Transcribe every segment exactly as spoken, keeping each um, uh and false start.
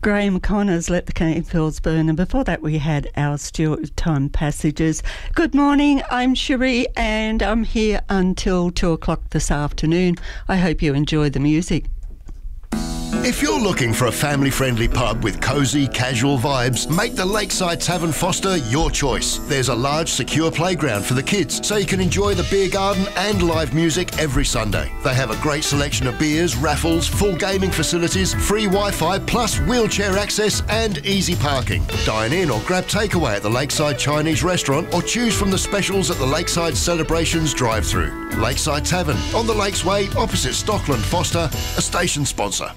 Graham Connors, Let the Canefields Burn, and before that we had our Stuart Time Passages. Good morning, I'm Cherie and I'm here until two o'clock this afternoon. I hope you enjoy the music. If you're looking for a family-friendly pub with cosy, casual vibes, make the Lakeside Tavern Foster your choice. There's a large, secure playground for the kids, so you can enjoy the beer garden and live music every Sunday. They have a great selection of beers, raffles, full gaming facilities, free Wi-Fi, plus wheelchair access and easy parking. Dine in or grab takeaway at the Lakeside Chinese restaurant or choose from the specials at the Lakeside Celebrations drive-thru. Lakeside Tavern, on the Lakes Way, opposite Stockland Foster, a station sponsor.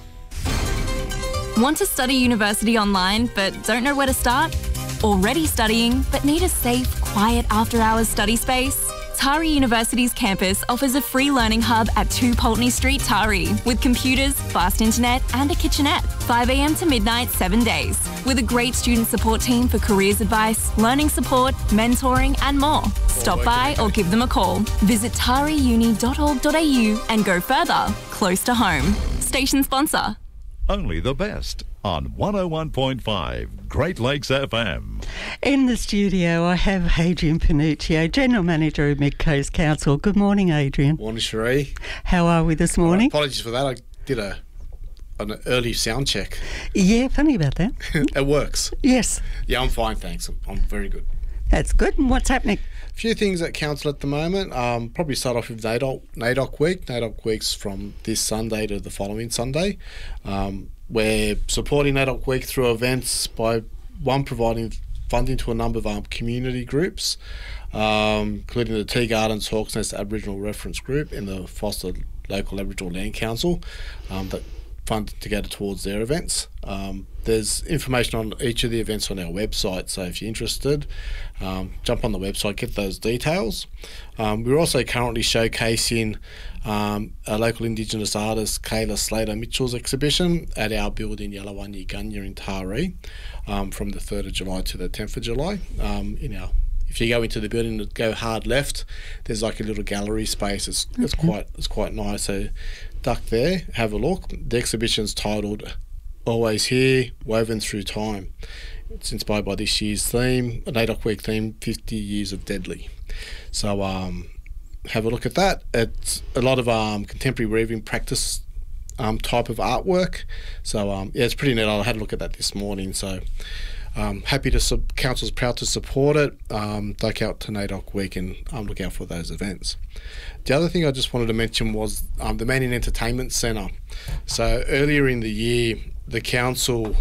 Want to study university online but don't know where to start? Already studying but need a safe, quiet after-hours study space? Tari University's campus offers a free learning hub at two Pulteney Street, Tari, with computers, fast internet and a kitchenette. five a.m. to midnight, seven days. With a great student support team for careers advice, learning support, mentoring and more. Stop by or give them a call. Visit tari uni dot org dot a u and go further, close to home. Station sponsor. Only the best on one oh one point five Great Lakes F M. In the studio, I have Adrian Panuccio, General Manager of Mid Coast Council. Good morning, Adrian. Morning, Cherie. How are we this morning? Uh, apologies for that. I did a an early sound check. Yeah, funny about that. It works. Yes. Yeah, I'm fine, thanks. I'm, I'm very good. That's good. And what's happening? A few things at Council at the moment. Um, probably start off with NAIDOC, NAIDOC Week. NAIDOC Week's from this Sunday to the following Sunday. Um, we're supporting NAIDOC Week through events by, one, providing funding to a number of um, community groups, um, including the Tea Gardens Hawks Nest Aboriginal Reference Group and the Foster Local Aboriginal Land Council um, that fund to go towards their events. Um, there's information on each of the events on our website, so if you're interested, um, jump on the website, get those details. Um, we're also currently showcasing um, a local Indigenous artist, Kayla Slater Mitchell's exhibition at our building Yalawanya Gunya in Taree um, from the third of July to the tenth of July. Um, in our If you go into the building and go hard left, there's like a little gallery space. It's, okay. it's quite it's quite nice. So duck there, have a look. The exhibition's titled Always Here, Woven Through Time. It's inspired by this year's theme, a NAIDOC Week theme, fifty years of Deadly. So um, have a look at that. It's a lot of um, contemporary weaving practice um, type of artwork. So um, yeah, it's pretty neat. I had a look at that this morning. So Um, happy to, sub- Council's proud to support it. Um, duck out to NAIDOC Week and um, look out for those events. The other thing I just wanted to mention was um, the Manning Entertainment Centre. So earlier in the year, the Council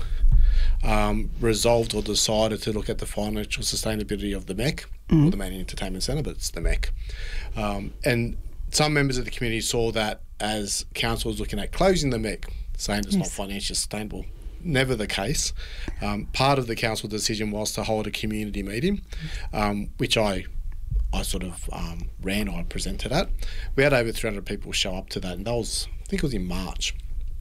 um, resolved or decided to look at the financial sustainability of the M E C, mm. or the Manning Entertainment Centre, but it's the M E C. Um, and some members of the community saw that as Council was looking at closing the M E C, saying it's yes. not financially sustainable. Never the case. Um, part of the council decision was to hold a community meeting, um, which I I sort of um, ran, I presented at. We had over three hundred people show up to that, and that was, I think it was in March.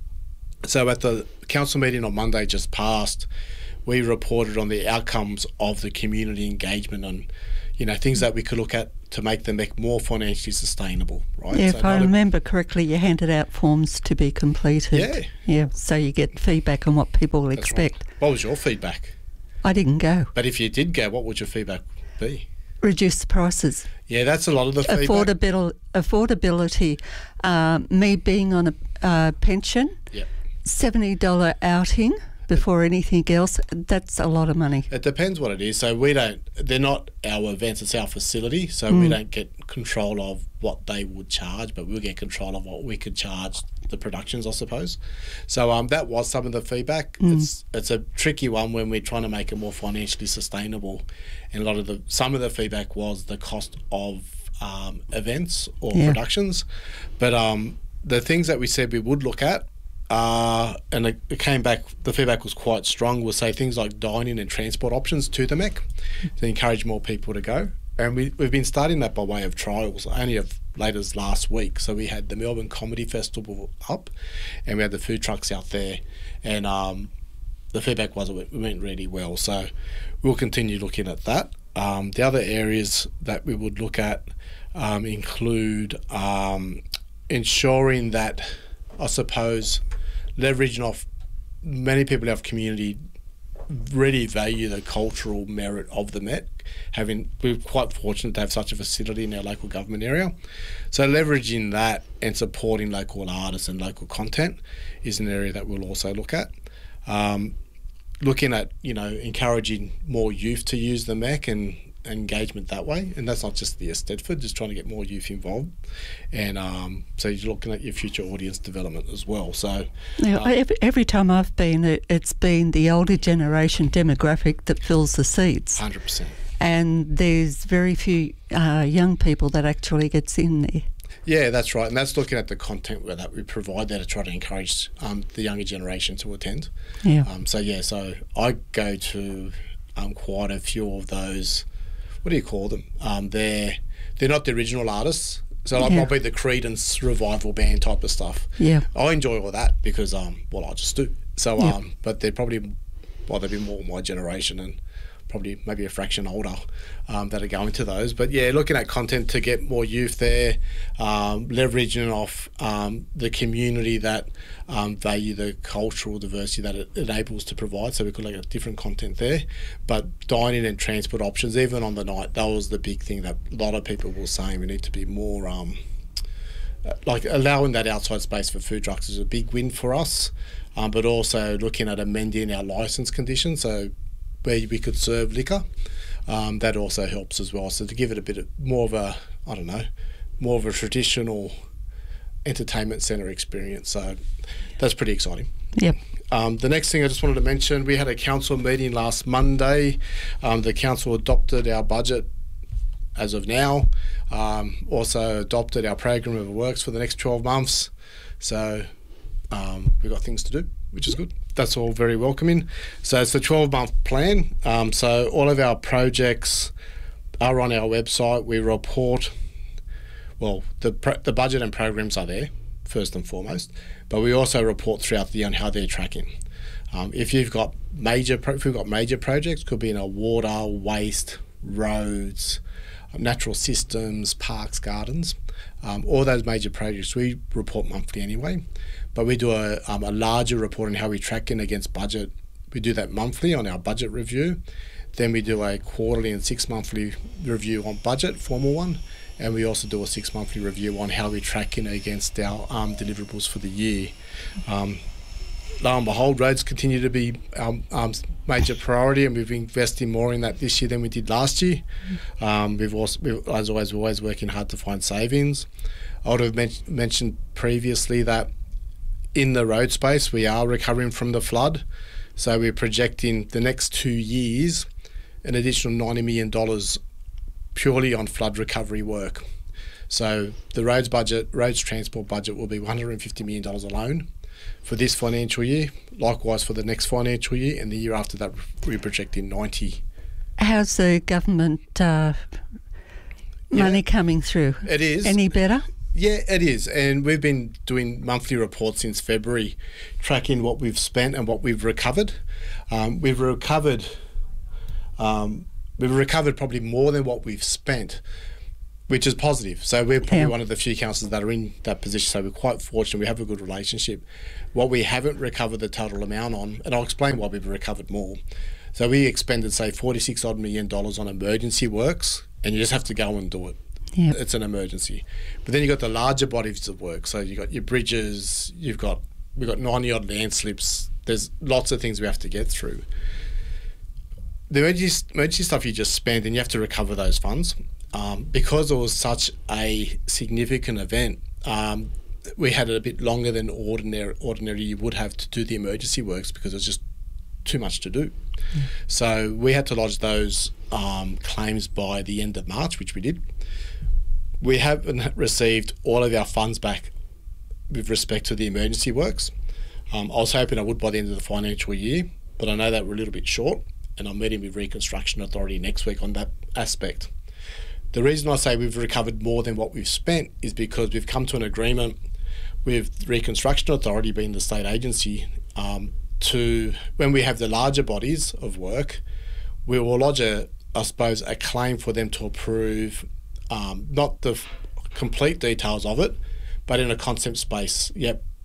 So at the council meeting on Monday just passed, we reported on the outcomes of the community engagement and, you know, things that we could look at to make the M E C more financially sustainable, right? Yeah, so if I remember correctly, you handed out forms to be completed. Yeah. Yeah, so you get feedback on what people That's expect. Right. What was your feedback? I didn't go. But if you did go, what would your feedback be? Reduce the prices. Yeah, that's a lot of the feedback. Affordabil- affordability. Uh, me being on a uh, pension, yep. seventy dollars outing before anything else, that's a lot of money. It depends what it is. So we don't, they're not our events, it's our facility. So mm. we don't get control of what they would charge, but we'll get control of what we could charge the productions, I suppose. So um, that was some of the feedback. Mm. It's it's a tricky one when we're trying to make it more financially sustainable. And a lot of the, some of the feedback was the cost of um, events or yeah. productions. But um, the things that we said we would look at, Uh, and it, it came back, the feedback was quite strong, was say things like dining and transport options to the M E C to encourage more people to go. And we, we've been starting that by way of trials, only of late as last week. So we had the Melbourne Comedy Festival up and we had the food trucks out there, and um, the feedback was it went really well. So we'll continue looking at that. Um, the other areas that we would look at um, include um, ensuring that, I suppose, leveraging off many people in our community really value the cultural merit of the Met. Having, we're quite fortunate to have such a facility in our local government area. So leveraging that and supporting local artists and local content is an area that we'll also look at. Um, looking at, you know, encouraging more youth to use the M E C and engagement that way, and that's not just the Eisteddfod, just trying to get more youth involved, and um, so you're looking at your future audience development as well. So now, um, every, every time I've been, it, it's been the older generation demographic that fills the seats, one hundred percent. And there's very few uh, young people that actually gets in there. Yeah, that's right, and that's looking at the content that we provide there to try to encourage um, the younger generation to attend. Yeah. Um, so yeah, so I go to um, quite a few of those. What do you call them? Um, they're they're not the original artists, so like Yeah. I'll be the Creedence revival band type of stuff. Yeah. I enjoy all that because um, well, I just do. So Yeah. um, but they're probably well, they'd be more my generation and probably maybe a fraction older um, that are going to those. But yeah, looking at content to get more youth there, um, leveraging off um, the community that um, value the cultural diversity that it enables to provide. So we could look at different content there. But dining and transport options, even on the night, that was the big thing that a lot of people were saying. We need to be more... Um, like allowing that outside space for food trucks is a big win for us, um, but also looking at amending our licence conditions. So where we could serve liquor, um, that also helps as well. So to give it a bit of more of a, I don't know, more of a traditional entertainment centre experience. So that's pretty exciting. Yep. Um, the next thing I just wanted to mention, we had a council meeting last Monday. Um, the council adopted our budget as of now. Um, also adopted our program of works for the next twelve months. So um, we've got things to do, which is good. That's all very welcoming. So it's a twelve-month plan. Um, so all of our projects are on our website. We report, well, the pro- the budget and programs are there, first and foremost, but we also report throughout the year on how they're tracking. Um, if you've got major, pro- if we've got major projects, could be in a water, waste, roads, natural systems, parks, gardens, um, all those major projects we report monthly anyway, but we do a, um, a larger report on how we track in against budget. We do that monthly on our budget review. Then we do a quarterly and six monthly review on budget, formal one, and we also do a six monthly review on how we track in against our um, deliverables for the year. Um, Lo and behold, roads continue to be our um, major priority, and we've been investing more in that this year than we did last year. Um, we've also, we've, as always, we're always working hard to find savings. I would have men- mentioned previously that in the road space, we are recovering from the flood. So we're projecting the next two years an additional ninety million dollars purely on flood recovery work. So the roads budget, roads transport budget will be one hundred fifty million dollars alone for this financial year, likewise for the next financial year, and the year after that we're projecting ninety. How's the government uh, money Yeah. coming through? It is. Any better? Yeah, it is, and we've been doing monthly reports since February, tracking what we've spent and what we've recovered. Um, we've recovered, um, we've recovered probably more than what we've spent, which is positive. So we're probably Yeah. one of the few councils that are in that position. So we're quite fortunate. We have a good relationship. What we haven't recovered the total amount on, and I'll explain why we've recovered more. So we expended, say, forty-six odd million dollars on emergency works, and you just have to go and do it. Yeah. It's an emergency. But then you've got the larger bodies of work. So you've got your bridges, you've got, we've got ninety odd landslips. There's lots of things we have to get through. The emergency, emergency stuff you just spend, and you have to recover those funds. Um, because it was such a significant event, um, we had it a bit longer than ordinary, ordinary you would have to do the emergency works because it was just too much to do. Mm. So we had to lodge those um, claims by the end of March, which we did. We haven't received all of our funds back with respect to the emergency works. Um, I was hoping I would by the end of the financial year, but I know that we're a little bit short, and I'm meeting with Reconstruction Authority next week on that aspect. The reason I say we've recovered more than what we've spent is because we've come to an agreement with Reconstruction Authority, being the state agency, um, to, when we have the larger bodies of work, we will lodge a, I suppose, a claim for them to approve, um, not the f- complete details of it, but in a concept space. Yep,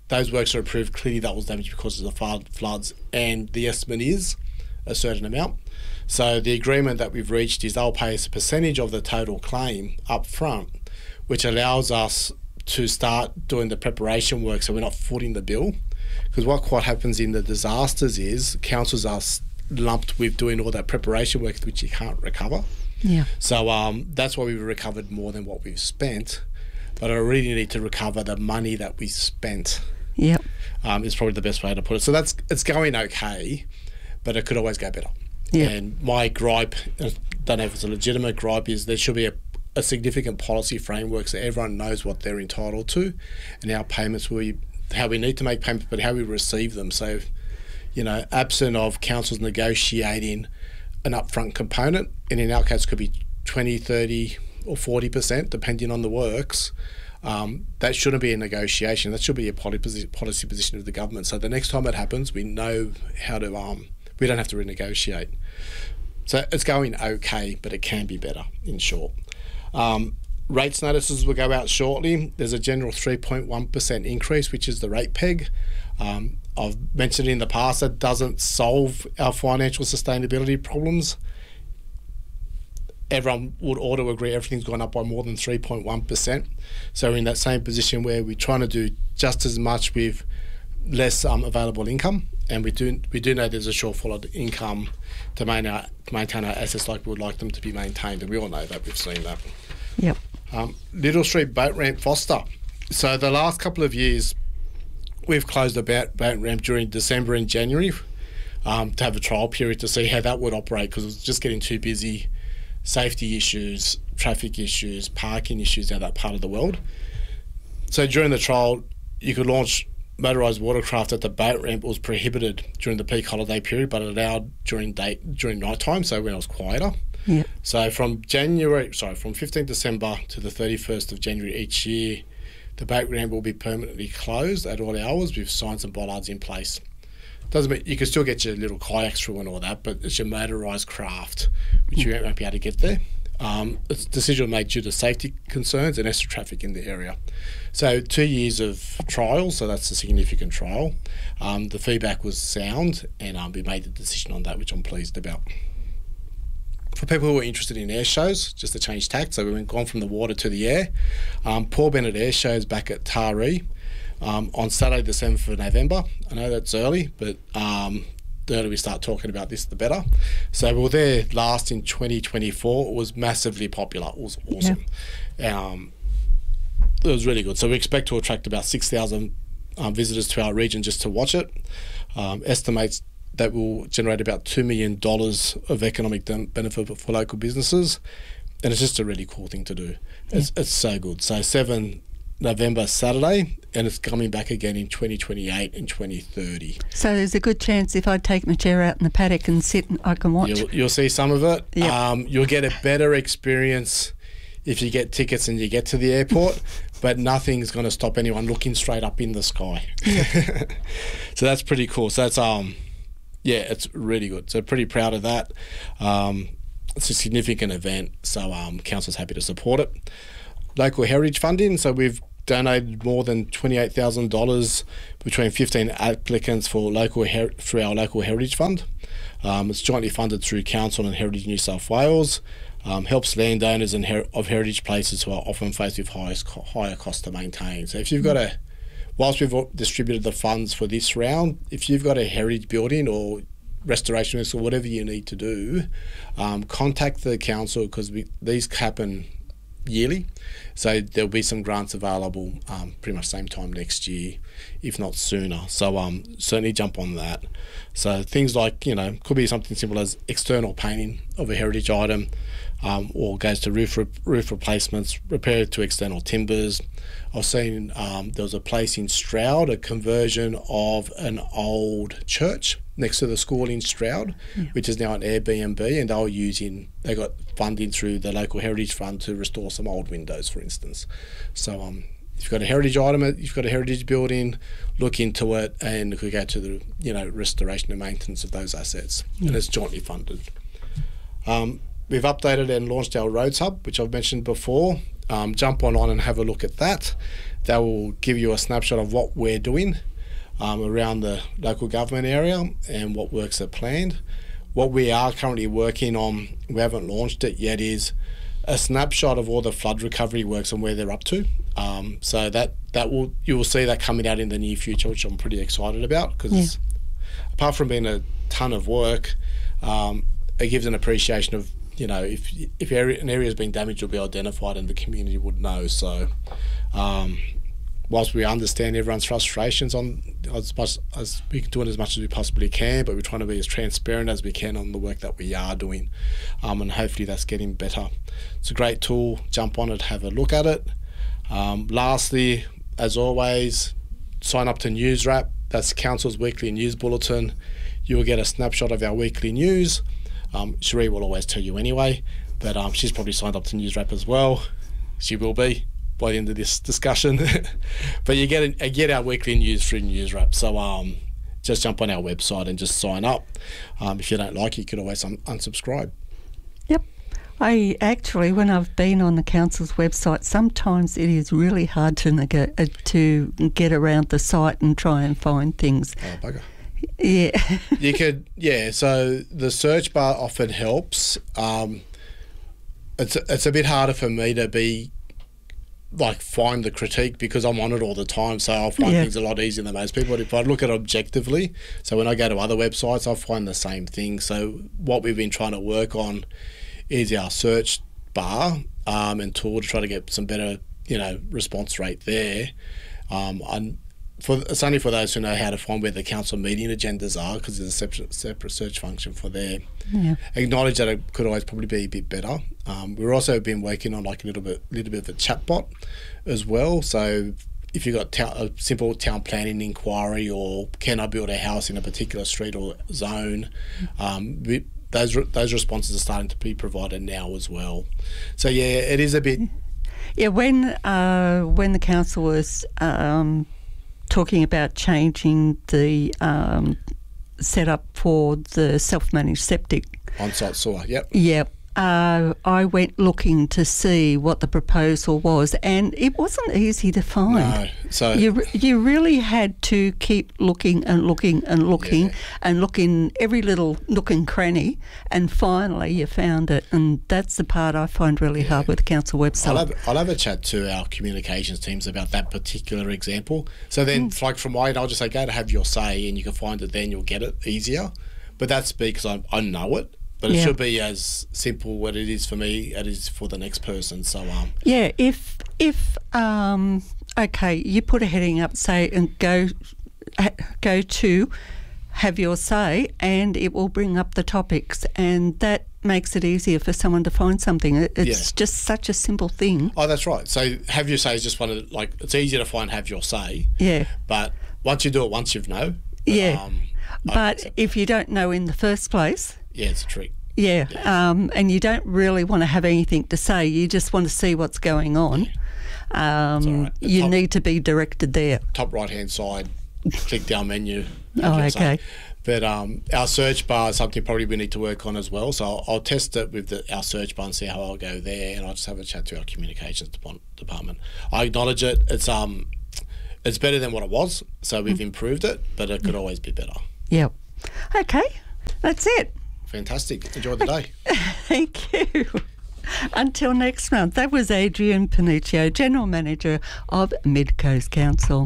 those works are approved, clearly that was damaged because of the flood, floods, and the estimate is a certain amount. So the agreement that we've reached is they'll pay us a percentage of the total claim up front, which allows us to start doing the preparation work so we're not footing the bill. Because what quite happens in the disasters is councils are lumped with doing all that preparation work which you can't recover. Yeah. So um, that's why we've recovered more than what we've spent. But I really need to recover the money that we spent. Yep. Um, is probably the best way to put it. So that's it's going okay, but it could always go better. Yeah. And my gripe, I don't know if it's a legitimate gripe, is there should be a, a significant policy framework so everyone knows what they're entitled to and how payments we, how we need to make payments, but how we receive them. So, you know, absent of councils negotiating an upfront component, and in our case could be twenty, thirty or forty percent, depending on the works, um, that shouldn't be a negotiation. That should be a policy policy position of the government. So the next time it happens, we know how to, um, we don't have to renegotiate. So it's going okay, but it can be better, in short. Um, rates notices will go out shortly. There's a general three point one percent increase, which is the rate peg. Um, I've mentioned in the past that doesn't solve our financial sustainability problems. Everyone would ought to agree everything's gone up by more than three point one percent. So we're in that same position where we're trying to do just as much with less um, available income, and we do we do know there's a shortfall of income to maintain our, maintain our assets like we would like them to be maintained, and we all know that. We've seen that. Yep. Um, Little Street Boat Ramp Foster. So the last couple of years, we've closed the boat, boat ramp during December and January um, to have a trial period to see how that would operate, because it was just getting too busy. Safety issues, traffic issues, parking issues in that part of the world. So during the trial, you could launch motorised watercraft at the boat ramp. It was prohibited during the peak holiday period, but allowed during day during night time, so when it was quieter. Yep. So from January, sorry, from fifteenth December to the thirty-first of January each year, the boat ramp will be permanently closed at all hours with signs and bollards in place. Doesn't mean you can still get your little kayaks through and all that, but it's your motorised craft which you won't be able to get there. Um, it's a decision made due to safety concerns and extra traffic in the area. So two years of trial, so that's a significant trial. Um, the feedback was sound, and um, we made the decision on that, which I'm pleased about. For people who are interested in air shows, just to change tack, so we went gone from the water to the air. Um, Paul Bennett Air Show is back at Taree um, on Saturday, the seventh of November. I know that's early, but um, the earlier we start talking about this, the better. So we were there last in twenty twenty-four. It was massively popular. It was awesome. Yeah. Um, it was really good. So we expect to attract about six thousand um, visitors to our region just to watch it. Um, estimates that will generate about two million dollars of economic benefit for local businesses. And it's just a really cool thing to do. Yeah. It's, it's so good. So seventh November, Saturday, and it's coming back again in twenty twenty-eight and twenty thirty. So there's a good chance if I take my chair out in the paddock and sit, I can watch. You'll, you'll see some of it. Yep. Um, you'll get a better experience if you get tickets and you get to the airport, but nothing's going to stop anyone looking straight up in the sky. Yeah. So that's pretty cool. So that's um, yeah, it's really good. So pretty proud of that. Um, it's a significant event, so um, council's happy to support it. Local heritage funding. So we've donated more than twenty-eight thousand dollars between fifteen applicants for local her- through our local heritage fund. Um, it's jointly funded through Council and Heritage New South Wales. Um, helps landowners and her- of heritage places who are often faced with highest co- higher costs to maintain. So if you've got a, whilst we've distributed the funds for this round, if you've got a heritage building or restoration or whatever you need to do, um, contact the council, because these happen yearly, so there'll be some grants available um, pretty much same time next year, if not sooner. So um, certainly jump on that. So things like, you know, could be something simple as external painting of a heritage item, um, or goes to roof re- roof replacements, repair to external timbers. I've seen um, there was a place in Stroud, a conversion of an old church next to the school in Stroud, yeah. which is now an Airbnb, and they were using, they got funding through the local heritage fund to restore some old windows, for instance. So um, if you've got a heritage item, you've got a heritage building, look into it, and could go to the, you know, restoration and maintenance of those assets, yeah. and it's jointly funded. Um, we've updated and launched our Roads Hub, which I've mentioned before. Um, jump on on and have a look at that. that will give you a snapshot of what we're doing um, around the local government area and what works are planned. What we are currently working on, we haven't launched it yet, is a snapshot of all the flood recovery works and where they're up to. Um, so that that will you will see that coming out in the near future, which I'm pretty excited about, because yeah. apart from being a ton of work, um, it gives an appreciation of, you know, if if area, an area has been damaged, it'll be identified and the community would know. So um, whilst we understand everyone's frustrations on as much as we can do it as much as we possibly can, but we're trying to be as transparent as we can on the work that we are doing, um, and hopefully that's getting better. It's a great tool. Jump on it, have a look at it. Um, lastly, as always, sign up to NewsWrap. That's Council's weekly news bulletin. You will get a snapshot of our weekly news. Um, Cherie will always tell you anyway, but um, she's probably signed up to NewsWrap as well. She will be by the end of this discussion. But you get a, get our weekly news through NewsWrap. So um, just jump on our website and just sign up. Um, if you don't like it, you can always un- unsubscribe. Yep. I actually, when I've been on the council's website, sometimes it is really hard to neg- uh, to get around the site and try and find things. Oh, bugger. Yeah. You could, yeah, so the search bar often helps. Um, it's, it's a bit harder for me to be, like, find the critique because I'm on it all the time, so I'll find yeah. things a lot easier than most people. But if I look at it objectively, so when I go to other websites, I'll find the same thing. So what we've been trying to work on is our search bar um, and tool to try to get some better, you know, response rate there. Um, and for it's only for those who know how to find where the council meeting agendas are, because there's a separate, separate search function for there. Yeah. Acknowledge that it could always probably be a bit better. Um, we've also been working on like a little bit, little bit of a chatbot as well. So if you've got ta- a simple town planning inquiry, or can I build a house in a particular street or zone, um, we, Those re- those responses are starting to be provided now as well. So yeah, it is a bit. Yeah, when uh, when the council was um, talking about changing the um, setup for the self-managed septic On-site sewer. Yep. Yep. Uh, I went looking to see what the proposal was, and it wasn't easy to find. No, so you you really had to keep looking and looking and looking yeah. and look in every little nook and cranny, and finally you found it. And that's the part I find really yeah. hard with the council website. I'll have, I'll have a chat to our communications teams about that particular example. So then, mm. like from my end, I'll just say, go to have your say, and you can find it. Then you'll get it easier. But that's because I, I know it. But it yeah. should be as simple what it is for me as it is for the next person. So um yeah, if if um okay, you put a heading up, say, and go go to have your say, and it will bring up the topics, and that makes it easier for someone to find something. It's yeah. just such a simple thing. Oh, that's right. So have your say is just one of the, like, it's easier to find have your say. Yeah. But once you do it, once you know. But, yeah. Um, but if you don't know in the first place. Yeah, it's a trick. Yeah, yeah. Um, and you don't really want to have anything to say. You just want to see what's going on. Yeah. Um, right. You top, need to be directed there. Top right-hand side, click down menu. Oh, okay. But um, our search bar is something probably we need to work on as well. So I'll, I'll test it with the, our search bar and see how I'll go there, and I'll just have a chat to our communications department. I acknowledge it. It's um, it's better than what it was, so we've mm. improved it, but it could always be better. Yep. Okay, that's it. Fantastic. Enjoy the day. Thank you. Until next month. That was Adrian Panuccio, General Manager of Mid Coast Council.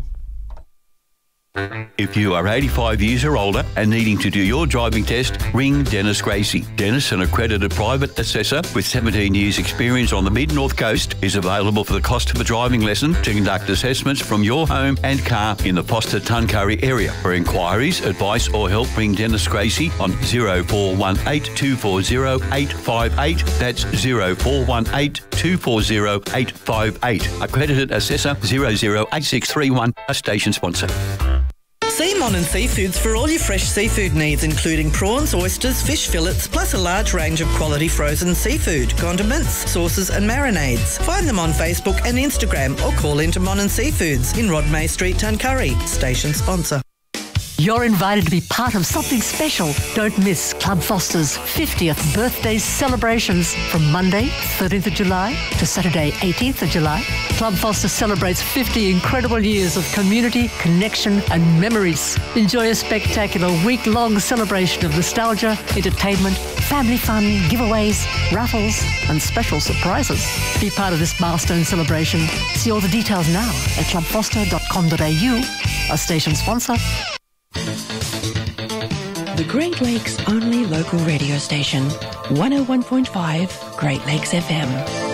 If you are eighty-five years or older and needing to do your driving test, ring Dennis Gracie. Dennis, an accredited private assessor with seventeen years experience on the Mid-North Coast, is available for the cost of a driving lesson to conduct assessments from your home and car in the Foster Tuncurry area. For inquiries, advice or help, ring Dennis Gracie on zero four one eight, two four zero, eight five eight. That's zero four one eight, two four zero, eight five eight. Accredited assessor zero zero eight six three one, a station sponsor. See Monin Seafoods for all your fresh seafood needs, including prawns, oysters, fish fillets, plus a large range of quality frozen seafood, condiments, sauces and marinades. Find them on Facebook and Instagram, or call into Monin Seafoods in Rodmay Street, Tuncurry. Station sponsor. You're invited to be part of something special. Don't miss Club Foster's fiftieth birthday celebrations from Monday, thirteenth of July to Saturday, eighteenth of July. Club Foster celebrates fifty incredible years of community, connection and memories. Enjoy a spectacular week-long celebration of nostalgia, entertainment, family fun, giveaways, raffles and special surprises. Be part of this milestone celebration. See all the details now at club foster dot com dot a u, a station sponsor. The Great Lakes only local radio station, one oh one point five Great Lakes F M.